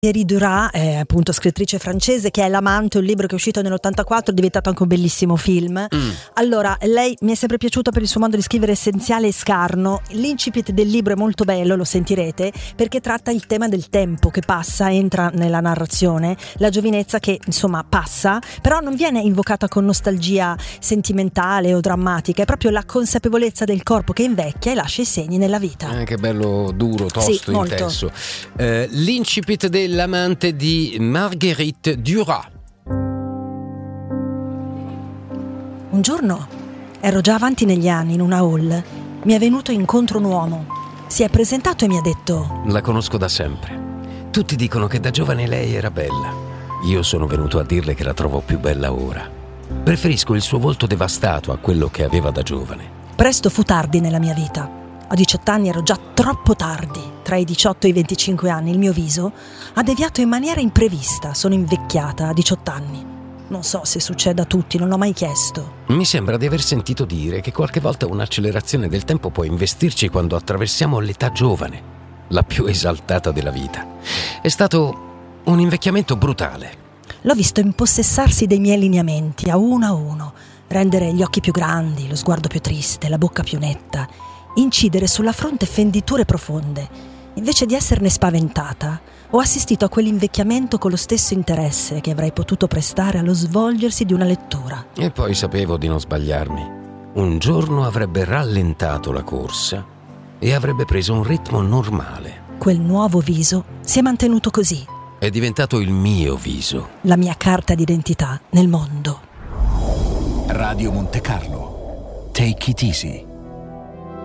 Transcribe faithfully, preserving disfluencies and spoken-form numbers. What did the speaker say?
Thierry Duras, eh, appunto scrittrice francese, che è L'amante, un libro che è uscito nell'ottantaquattro, è diventato anche un bellissimo film. Mm. Allora, lei mi è sempre piaciuta per il suo modo di scrivere essenziale e scarno. L'incipit del libro è molto bello, lo sentirete, perché tratta il tema del tempo che passa, entra nella narrazione, la giovinezza che insomma passa, però non viene invocata con nostalgia sentimentale o drammatica, è proprio la consapevolezza del corpo che invecchia e lascia i segni nella vita. Eh, che bello duro, tosto, sì, intenso. Eh, l'incipit del L'amante di Marguerite Duras. Un giorno ero già avanti negli anni, in una hall. Mi è venuto incontro un uomo. Si è presentato e mi ha detto: la conosco da sempre. Tutti dicono che da giovane lei era bella. Io sono venuto a dirle che la trovo più bella ora. Preferisco il suo volto devastato a quello che aveva da giovane. Presto fu tardi nella mia vita. A diciotto anni ero già troppo tardi. Tra i diciotto e i venticinque anni il mio viso ha deviato in maniera imprevista. Sono invecchiata a diciotto anni. Non so se succede a tutti, non l'ho mai chiesto. Mi sembra di aver sentito dire che qualche volta un'accelerazione del tempo può investirci quando attraversiamo l'età giovane, la più esaltata della vita. È stato un invecchiamento brutale. L'ho visto impossessarsi dei miei lineamenti, a uno a uno, rendere gli occhi più grandi, lo sguardo più triste, la bocca più netta, incidere sulla fronte fenditure profonde. Invece di esserne spaventata, ho assistito a quell'invecchiamento con lo stesso interesse che avrei potuto prestare allo svolgersi di una lettura. E poi sapevo di non sbagliarmi. Un giorno avrebbe rallentato la corsa e avrebbe preso un ritmo normale. Quel nuovo viso si è mantenuto così. È diventato il mio viso. La mia carta d'identità nel mondo. Radio Monte Carlo. Take it easy.